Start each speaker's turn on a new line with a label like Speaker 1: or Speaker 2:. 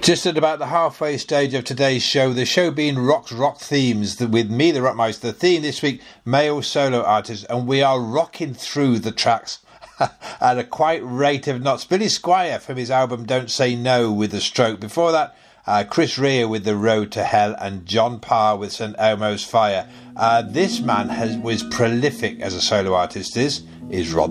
Speaker 1: Just at about the halfway stage of today's show, the show being rock themes, with me, the Rockmeister. The theme this week, male solo artists, and we are rocking through the tracks at a quite rate of knots. Billy Squier from his album Don't Say No with The Stroke. Before that, Chris Rea with The Road to Hell, and John Parr with St Elmo's Fire. This man was prolific as a solo artist, is Rod